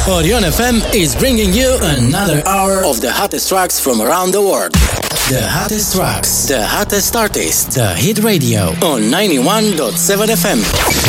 Orion FM is bringing you another hour of the hottest tracks from around the world. The hottest tracks, the hottest artists, the hit radio on 91.7 FM.